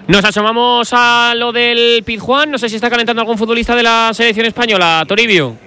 Nos asomamos a lo del Pizjuán. No sé si está calentando algún futbolista de la selección española. Toribio.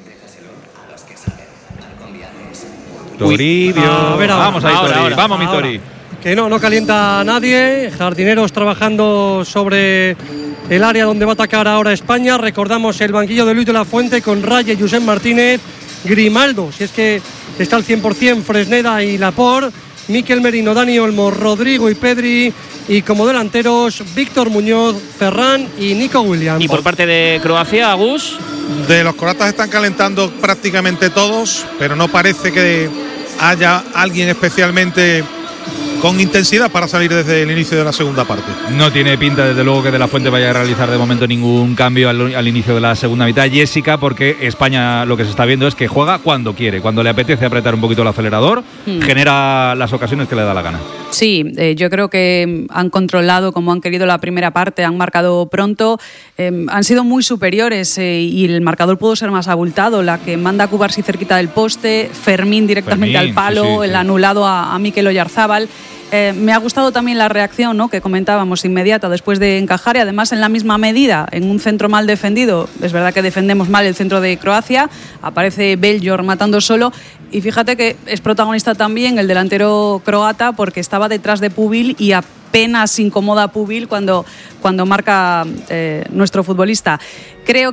Toribio. Vamos ahí, Tori. Vamos, mi Tori. Que no calienta a nadie. Jardineros trabajando sobre el área donde va a atacar ahora España. Recordamos el banquillo de Luis de la Fuente con Raya y Josep Martínez. Grimaldo, si es que está al 100%, Fresneda y Laporte. Mikel Merino, Dani Olmo, Rodrigo y Pedri. Y como delanteros, Víctor Muñoz, Ferran y Nico Williams. Y por parte de Croacia, Agus. De los croatas están calentando prácticamente todos, pero no parece que haya alguien especialmente con intensidad para salir desde el inicio de la segunda parte. No tiene pinta, desde luego, que De la Fuente vaya a realizar de momento ningún cambio al inicio de la segunda mitad, Jessica, porque España lo que se está viendo es que juega cuando quiere, cuando le apetece apretar un poquito el acelerador, genera las ocasiones que le da la gana. Sí, yo creo que han controlado como han querido la primera parte, han marcado pronto, han sido muy superiores y el marcador pudo ser más abultado. La que manda a Cubarsí cerquita del poste, Fermín directamente al palo, el anulado a Mikel Oyarzábal. Me ha gustado también la reacción, ¿no?, que comentábamos, inmediata después de encajar, y además en la misma medida, en un centro mal defendido. Es verdad que defendemos mal el centro de Croacia, aparece Beljor matando solo, y fíjate que es protagonista también el delantero croata, porque estaba detrás de Pubil y apenas incomoda a Pubil cuando marca nuestro futbolista. Creo